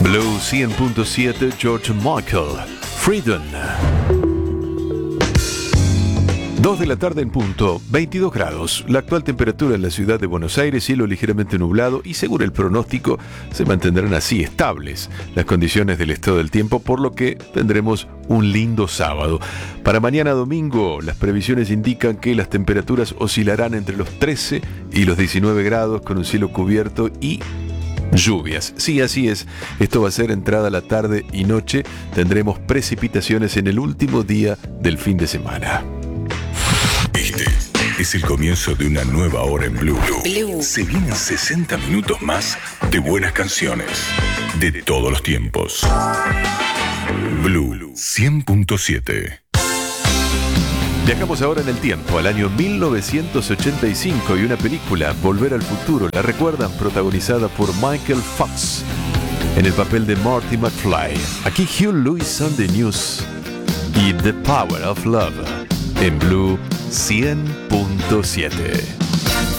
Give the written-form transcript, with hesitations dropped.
Blue 100.7, George Michael, Freedom. 2 de la tarde en punto, 22 grados. La actual temperatura en la ciudad de Buenos Aires, cielo ligeramente nublado y según el pronóstico se mantendrán así estables las condiciones del estado del tiempo, por lo que tendremos un lindo sábado. Para mañana domingo, las previsiones indican que las temperaturas oscilarán entre los 13 y los 19 grados con un cielo cubierto y lluvias. Sí, así es. Esto va a ser entrada la tarde y noche. Tendremos precipitaciones en el último día del fin de semana. Este es el comienzo de una nueva hora en Blue. Se vienen 60 minutos más de buenas canciones de todos los tiempos. Blue 100.7. Viajamos ahora en el tiempo, al año 1985 y una película, Volver al Futuro, ¿la recuerdan? Protagonizada por Michael Fox en el papel de Marty McFly. Aquí Hugh Lewis, Sunday News y The Power of Love en Blue 100.7.